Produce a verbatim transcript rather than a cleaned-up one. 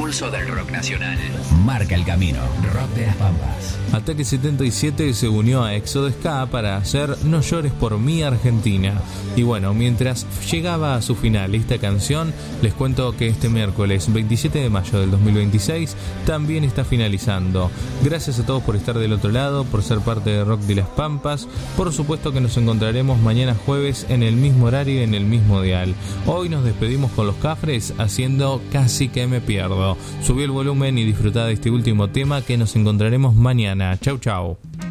pulso del rock nacional. Marca el camino. Rock de las Pampas. Ataque setenta y siete se unió a Éxodo Ska para hacer No llores por mí, Argentina. Y bueno, mientras llegaba a su final esta canción, les cuento que este miércoles veintisiete de mayo del dos mil veintiséis también está finalizando. Gracias a todos por estar del otro lado, por ser parte de Rock de las Pampas. Por supuesto que nos encontraremos mañana jueves en el mismo horario y en el mismo dial. Hoy nos despedimos con los Cafres haciendo Casi que me pierdo. Subí el volumen y disfrutá de este último tema, que nos encontraremos mañana. Chau, chau.